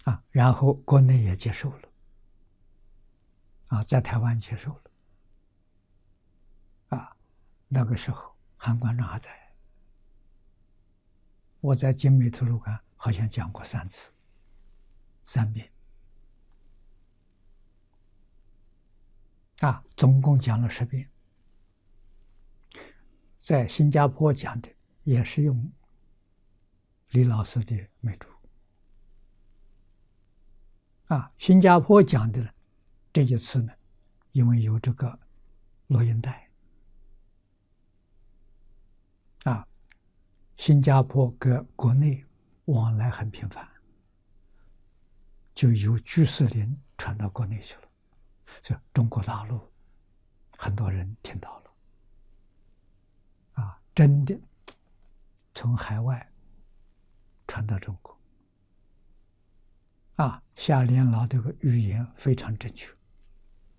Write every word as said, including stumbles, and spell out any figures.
啊，然后国内也接受了，啊，在台湾接受了，啊，那个时候韩馆长还在，我在精美图书馆好像讲过三次，三遍，啊，总共讲了十遍，在新加坡讲的也是用李老师的美珠，啊，新加坡讲的呢，这一次呢，因为有这个录音带，啊，新加坡跟国内往来很频繁，就由居士林传到国内去了，所以中国大陆很多人听到了，啊，真的从海外传到中国，啊，夏莲老这个语言非常正确。